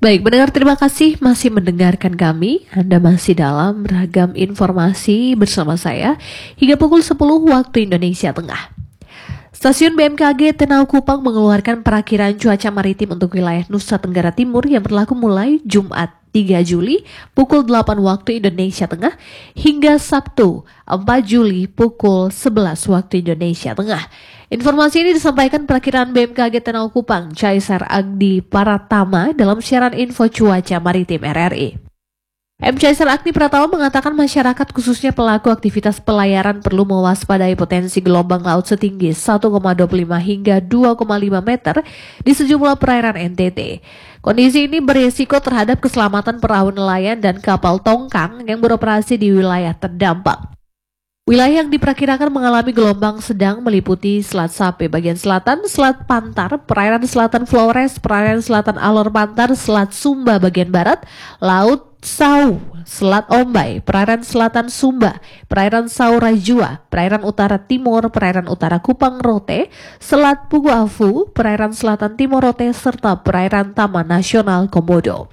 Baik, pendengar, terima kasih masih mendengarkan kami. Anda masih dalam beragam informasi bersama saya hingga pukul 10 waktu Indonesia Tengah. Stasiun BMKG Tenau Kupang mengeluarkan perakiran cuaca maritim untuk wilayah Nusa Tenggara Timur yang berlaku mulai Jumat 3 Juli pukul 8 waktu Indonesia Tengah hingga Sabtu 4 Juli pukul 11 waktu Indonesia Tengah. Informasi ini disampaikan perakiran BMKG Tenau Kupang, Caesar Agdi Paratama dalam siaran info cuaca maritim RRI. Caesar Agni Pratama mengatakan masyarakat khususnya pelaku aktivitas pelayaran perlu mewaspadai potensi gelombang laut setinggi 1,25 hingga 2,5 meter di sejumlah perairan NTT. Kondisi ini berisiko terhadap keselamatan perahu nelayan dan kapal tongkang yang beroperasi di wilayah terdampak. Wilayah yang diperkirakan mengalami gelombang sedang meliputi Selat Sape bagian selatan, Selat Pantar, perairan selatan Flores, perairan selatan Alor Pantar, Selat Sumba bagian barat, Laut Sau, Selat Ombai, perairan selatan Sumba, perairan Sau Rajua, perairan utara timur, perairan utara Kupang Rote, Selat Puguafu, perairan selatan Timor Rote, serta perairan Taman Nasional Komodo.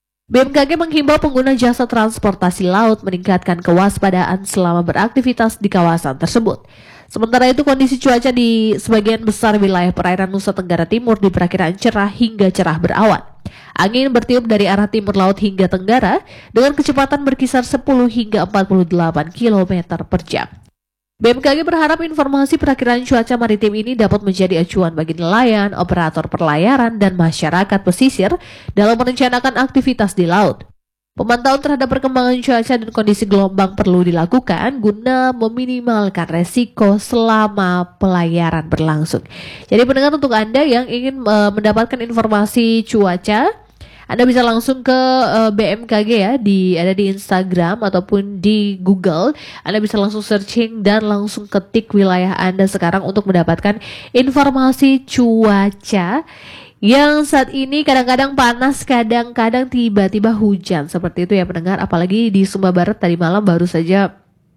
BMKG menghimbau pengguna jasa transportasi laut meningkatkan kewaspadaan selama beraktivitas di kawasan tersebut. Sementara itu, kondisi cuaca di sebagian besar wilayah perairan Nusa Tenggara Timur diperkirakan cerah hingga cerah berawan. Angin bertiup dari arah timur laut hingga tenggara dengan kecepatan berkisar 10 hingga 48 km per jam. BMKG berharap informasi perakiran cuaca maritim ini dapat menjadi acuan bagi nelayan, operator perlayaran, dan masyarakat pesisir dalam merencanakan aktivitas di laut. Pemantauan terhadap perkembangan cuaca dan kondisi gelombang perlu dilakukan guna meminimalkan resiko selama pelayaran berlangsung. Jadi pendengar, untuk Anda yang ingin mendapatkan informasi cuaca, Anda bisa langsung ke BMKG ya, ada di Instagram ataupun di Google. Anda bisa langsung searching dan langsung ketik wilayah Anda sekarang untuk mendapatkan informasi cuaca yang saat ini kadang-kadang panas, kadang-kadang tiba-tiba hujan. Seperti itu ya pendengar, apalagi di Sumba Barat tadi malam baru saja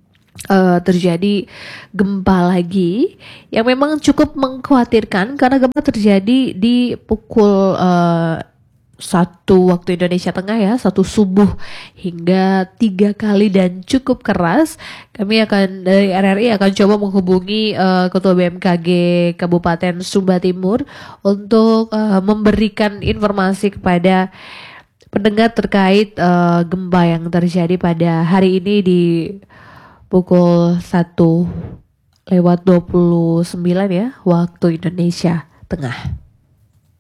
terjadi gempa lagi yang memang cukup mengkhawatirkan karena gempa terjadi di pukul 1 waktu Indonesia Tengah ya, 1 subuh hingga 3 kali dan cukup keras. Kami akan dari RRI akan coba menghubungi Ketua BMKG Kabupaten Sumba Timur untuk memberikan informasi kepada pendengar terkait gempa yang terjadi pada hari ini di pukul 1:29 ya waktu Indonesia Tengah.